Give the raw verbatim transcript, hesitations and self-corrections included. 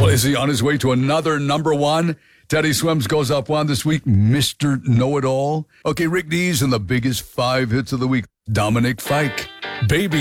Well, is he on his way to another number one? Teddy Swims goes up one this week, Mister Know-It-All. Okay, Rick Dees and the biggest five hits of the week. Dominic Fike, Baby.